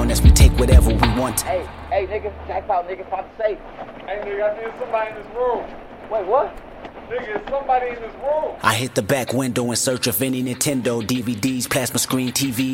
us, we take whatever we want. Hey, nigga, jackpot, nigga, pop the safe. Hey, nigga, I think somebody in this room. Wait, what? Nigga, somebody in this room. I hit the back window in search of any Nintendo DVDs, plasma screen TV.